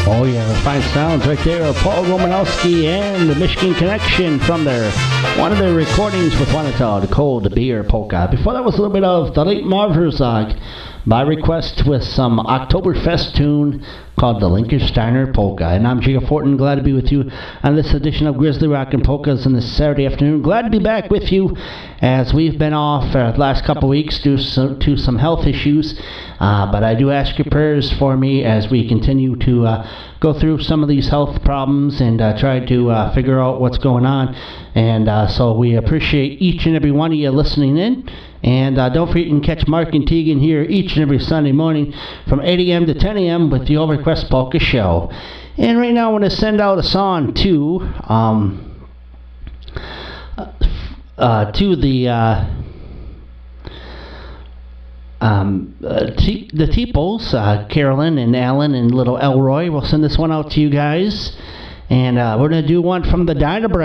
Oh yeah, the fine sounds right there of Paul Romanowski and the Michigan Connection from one of their recordings with Wanata, the Cold Beer Polka. Before that was a little bit of the late Marv Herzog by request with some Oktoberfest tune called the Lincoln-Steiner Polka. And I'm Jacob Fortin, glad to be with you on this edition of Grizzly Rock and Polkas on this Saturday afternoon. Glad to be back with you as we've been off the last couple weeks due to some health issues. But I do ask your prayers for me as we continue to go through some of these health problems and try to figure out what's going on. And so we appreciate each and every one of you listening in. And don't forget you can catch Mark and Tegan here each and every Sunday morning from 8 a.m. to 10 a.m. with the All Request Polka Show. And right now I want to send out a song to the Teeples, Carolyn and Alan and little Elroy. We'll send this one out to you guys. And we're going to do one from the Dynabrand.